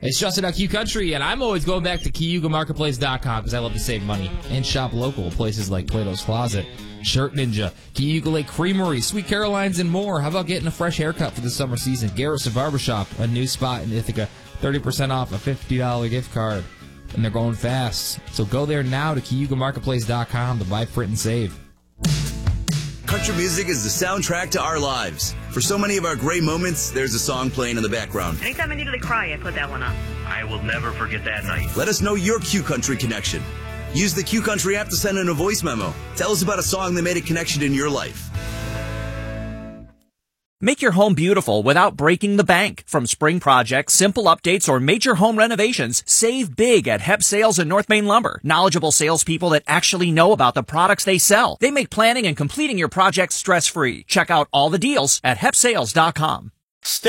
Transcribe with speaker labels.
Speaker 1: It's Justin at Q Country, and I'm always going back to KeyugaMarketplace.com because I love to save money and shop local. Places like Plato's Closet, Shirt Ninja, Cayuga Lake Creamery, Sweet Caroline's, and more. How about getting a fresh haircut for the summer season? Garrison Barbershop, a new spot in Ithaca, 30% off a $50 gift card. And they're going fast. So go there now to KeyugaMarketplace.com to buy, print, and save.
Speaker 2: Country music is the soundtrack to our lives. For so many of our great moments, there's a song playing in the background.
Speaker 3: Anytime I needed to cry, I put that one on.
Speaker 4: I will never forget that night.
Speaker 2: Let us know your Q Country connection. Use the Q Country app to send in a voice memo. Tell us about a song that made a connection in your life.
Speaker 5: Make your home beautiful without breaking the bank. From spring projects, simple updates, or major home renovations, save big at Hep Sales and North Main Lumber. Knowledgeable salespeople that actually know about the products they sell. They make planning and completing your projects stress-free. Check out all the deals at hepsales.com.